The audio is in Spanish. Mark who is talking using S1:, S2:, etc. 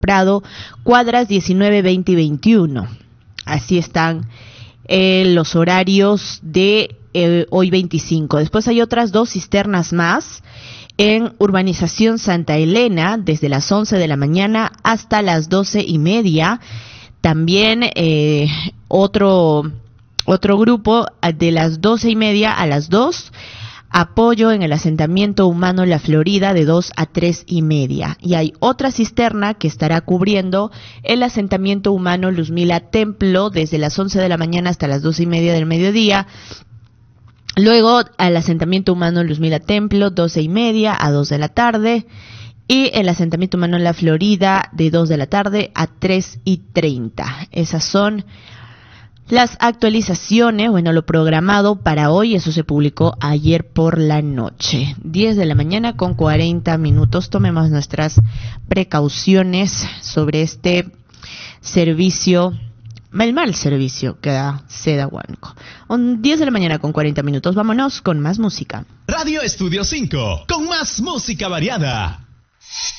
S1: Prado, cuadras 19, 20 y 21. Así están los horarios de hoy 25. Después hay otras 2 cisternas más en Urbanización Santa Elena, desde las 11 de la mañana hasta las 12:30. También otro grupo de las 12:30 a las 2. Apoyo en el asentamiento humano La Florida de 2 a 3:30. Y hay otra cisterna que estará cubriendo el asentamiento humano Luzmila Templo desde las 11 de la mañana hasta las 12:30 del mediodía. Luego al asentamiento humano Luzmila Templo 12:30 a 2 de la tarde. Y el asentamiento humano La Florida de 2 de la tarde a 3:30. Esas son las actualizaciones, lo programado para hoy. Eso se publicó ayer por la noche. 10 de la mañana con 40 minutos. Tomemos nuestras precauciones sobre este servicio, el mal servicio que da Seda Huánuco. 10 de la mañana con 40 minutos. Vámonos con más música.
S2: Radio Estudio 5, con más música variada.